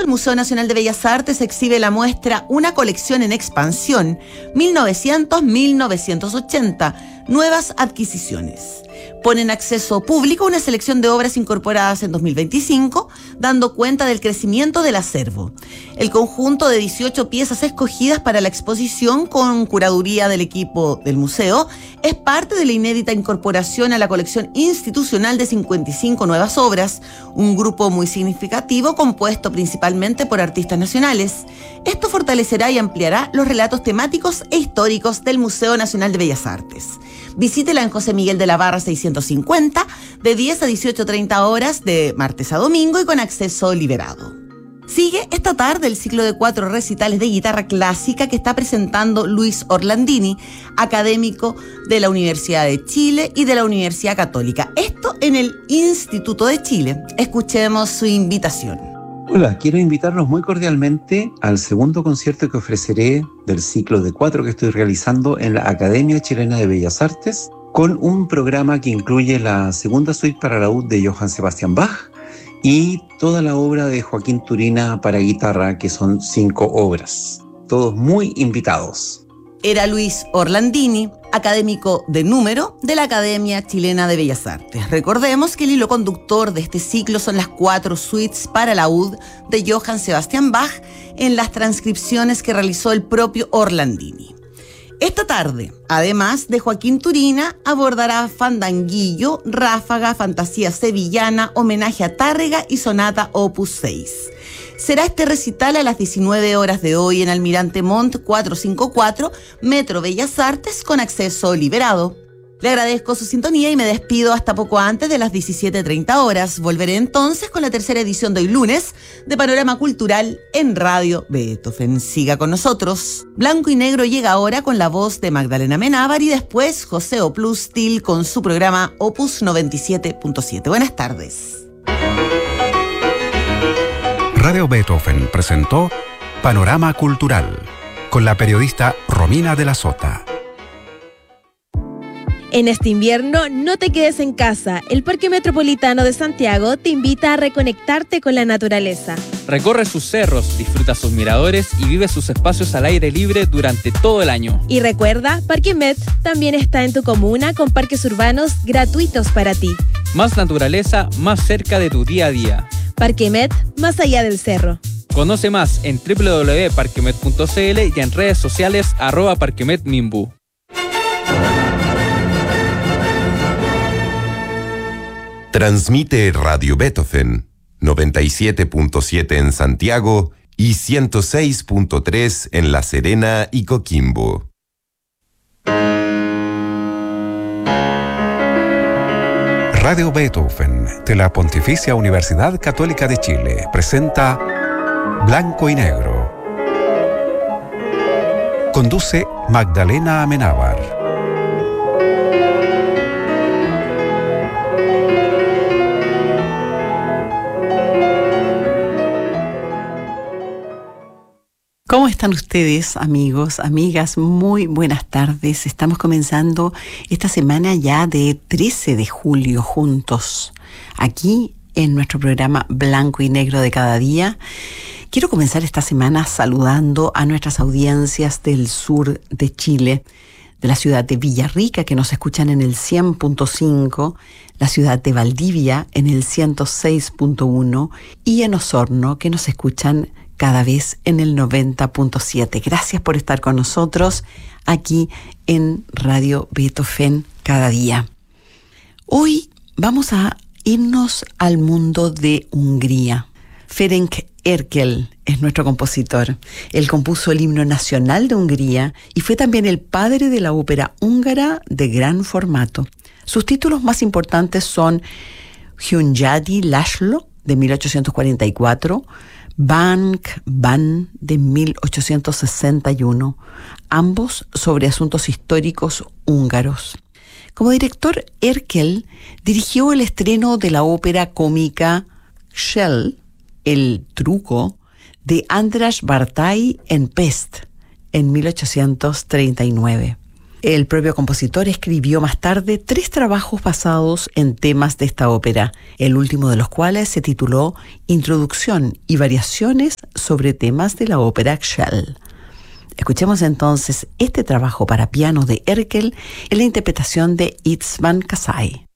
el Museo Nacional de Bellas Artes exhibe la muestra Una colección en expansión, 1900-1980, nuevas adquisiciones. Pone en acceso público una selección de obras incorporadas en 2025, dando cuenta del crecimiento del acervo. El conjunto de 18 piezas escogidas para la exposición, con curaduría del equipo del museo, es parte de la inédita incorporación a la colección institucional de 55 nuevas obras, un grupo muy significativo compuesto principalmente por artistas nacionales. Esto fortalecerá y ampliará los relatos temáticos e históricos del Museo Nacional de Bellas Artes. Visítela en José Miguel de la Barra 650, de 10 a 18:30 horas, de martes a domingo y con acceso liberado. Sigue esta tarde el ciclo de 4 recitales de guitarra clásica que está presentando Luis Orlandini, académico de la Universidad de Chile y de la Universidad Católica. Esto en el Instituto de Chile. Escuchemos su invitación. Hola, quiero invitarlos muy cordialmente al segundo concierto que ofreceré del ciclo de 4 que estoy realizando en la Academia Chilena de Bellas Artes, con un programa que incluye la segunda suite para laúd de Johann Sebastian Bach y toda la obra de Joaquín Turina para guitarra, que son 5 obras. Todos muy invitados. Era Luis Orlandini, académico de número de la Academia Chilena de Bellas Artes. Recordemos que el hilo conductor de este ciclo son las 4 suites para laúd de Johann Sebastian Bach en las transcripciones que realizó el propio Orlandini. Esta tarde, además de Joaquín Turina, abordará Fandanguillo, Ráfaga, Fantasía Sevillana, Homenaje a Tárrega y Sonata Opus 6. Será este recital a las 19 horas de hoy en Almirante Montt 454, Metro Bellas Artes, con acceso liberado. Le agradezco su sintonía y me despido hasta poco antes de las 17:30 horas. Volveré entonces con la tercera edición de hoy lunes de Panorama Cultural en Radio Beethoven. Siga con nosotros. Blanco y Negro llega ahora con la voz de Magdalena Amenábar y después José Oplustil con su programa Opus 97.7. Buenas tardes. Radio Beethoven presentó Panorama Cultural con la periodista Romina de la Sota. En este invierno, no te quedes en casa. El Parque Metropolitano de Santiago te invita a reconectarte con la naturaleza. Recorre sus cerros, disfruta sus miradores y vive sus espacios al aire libre durante todo el año. Y recuerda, Parque Met también está en tu comuna con parques urbanos gratuitos para ti. Más naturaleza, más cerca de tu día a día. Parque Met, más allá del cerro. Conoce más en www.parquemet.cl y en redes sociales @parquemetmimbu. Transmite Radio Beethoven 97.7 en Santiago y 106.3 en La Serena y Coquimbo. Radio Beethoven de la Pontificia Universidad Católica de Chile presenta Blanco y Negro. Conduce Magdalena Amenábar. ¿Cómo están ustedes, amigos, amigas? Muy buenas tardes. Estamos comenzando esta semana ya de 13 de julio juntos, aquí en nuestro programa Blanco y Negro de cada día. Quiero comenzar esta semana saludando a nuestras audiencias del sur de Chile, de la ciudad de Villarrica, que nos escuchan en el 100.5, la ciudad de Valdivia en el 106.1 y en Osorno, que nos escuchan cada vez en el 90.7. Gracias por estar con nosotros aquí en Radio Beethoven cada día. Hoy vamos a irnos al mundo de Hungría. Ferenc Erkel es nuestro compositor. Él compuso el himno nacional de Hungría y fue también el padre de la ópera húngara de gran formato. Sus títulos más importantes son Hunyadi László, de 1844, Bank Ban, de 1861, ambos sobre asuntos históricos húngaros. Como director, Erkel dirigió el estreno de la ópera cómica Shell, El truco, de András Bartai en Pest, en 1839. El propio compositor escribió más tarde 3 trabajos basados en temas de esta ópera, el último de los cuales se tituló Introducción y variaciones sobre temas de la ópera Shell. Escuchemos entonces este trabajo para piano de Erkel en la interpretación de István Kasai.